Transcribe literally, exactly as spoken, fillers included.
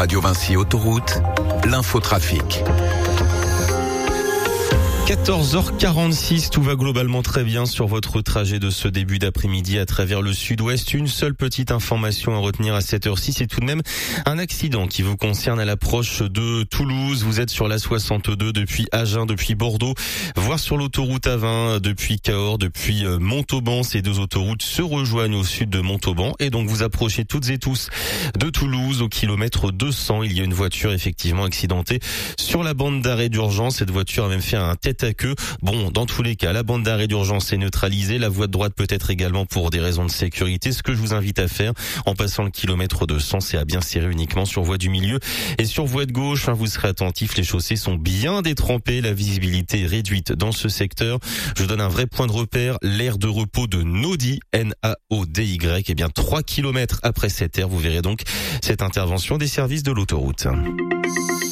Radio Vinci Autoroute, l'infotrafic. quatorze heures quarante-six, tout va globalement très bien sur votre trajet de ce début d'après-midi à travers le sud-ouest. Une seule petite information à retenir à cette heure-ci, c'est tout de même un accident qui vous concerne à l'approche de Toulouse. Vous êtes sur la soixante-deux depuis Agen, depuis Bordeaux, voire sur l'autoroute A vingt depuis Cahors, depuis Montauban. Ces deux autoroutes se rejoignent au sud de Montauban et donc vous approchez toutes et tous de Toulouse au kilomètre deux cents. Il y a une voiture effectivement accidentée sur la bande d'arrêt d'urgence. Cette voiture a même fait un tête à queue. Bon, dans tous les cas, la bande d'arrêt d'urgence est neutralisée. La voie de droite peut être également pour des raisons de sécurité. Ce que je vous invite à faire en passant le kilomètre deux cents, c'est à bien serrer uniquement sur voie du milieu et sur voie de gauche. Hein, vous serez attentif. Les chaussées sont bien détrempées. La visibilité est réduite dans ce secteur. Je donne un vrai point de repère. L'aire de repos de Naudy, N A O D Y. Eh bien, trois kilomètres après cette aire, vous verrez donc cette intervention des services de l'autoroute.